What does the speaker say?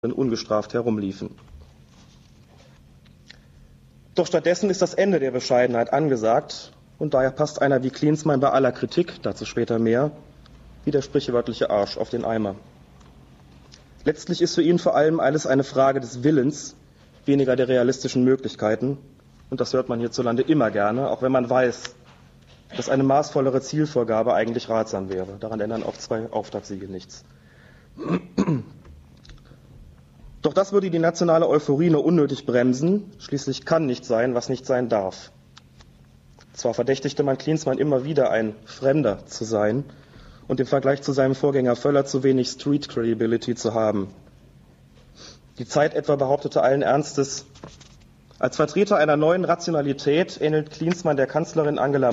ungestraft herumliefen. Doch stattdessen ist das Ende der Bescheidenheit angesagt und daher passt einer wie Klinsmann bei aller Kritik, dazu später mehr, wie der sprichwörtliche Arsch auf den Eimer. Letztlich ist für ihn vor allem alles eine Frage des Willens, weniger der realistischen Möglichkeiten. Und das hört man hierzulande immer gerne, auch wenn man weiß, dass eine maßvollere Zielvorgabe eigentlich ratsam wäre. Daran ändern auch 2 Auftragssiegel nichts. Doch das würde die nationale Euphorie nur unnötig bremsen. Schließlich kann nicht sein, was nicht sein darf. Zwar verdächtigte man Klinsmann immer wieder, ein Fremder zu sein und im Vergleich zu seinem Vorgänger Völler zu wenig Street Credibility zu haben. Die Zeit etwa behauptete allen Ernstes, als Vertreter einer neuen Rationalität ähnelt Klinsmann der Kanzlerin Angela